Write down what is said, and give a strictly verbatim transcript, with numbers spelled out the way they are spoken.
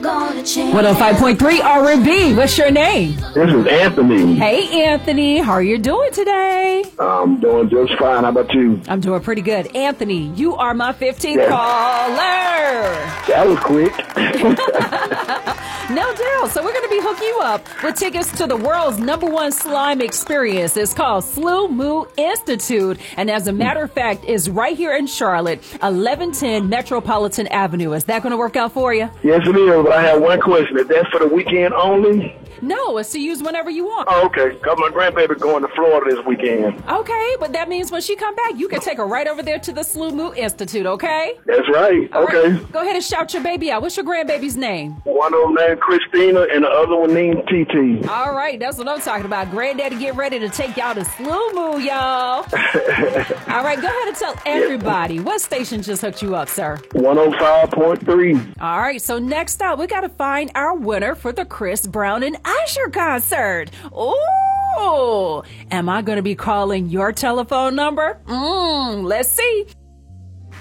one oh five point three R and B. What's your name? This is Anthony. Hey, Anthony. How are you doing today? I'm doing just fine. How about you? I'm doing pretty good. Anthony, you are my fifteenth yeah. caller. That was quick. No doubt. So we're going to be hooking you up with tickets to the world's number one slime experience. It's called Slew Moo Institute. And as a matter of fact, is right here in Charlotte, eleven ten Metropolitan Avenue. Is that going to work out for you? Yes, it is. But I have one question. Is that for the weekend only? No, it's to use whenever you want. Oh, okay. Because my grandbaby going to Florida this weekend. Okay, but that means when she come back, you can take her right over there to the Slew Moo Institute, okay? That's right. All okay. Right. Go ahead and shout your baby out. What's your grandbaby's name? One of them named Christina and the other one named T T. All right, that's what I'm talking about. Granddaddy, get ready to take y'all to Slew Moo, y'all. All right, go ahead and tell everybody. What station just hooked you up, sir? one oh five point three. All right, so next up, we got to find our winner for the Chris Brown and Usher concert. Ooh, am I going to be calling your telephone number? Mmm, let's see.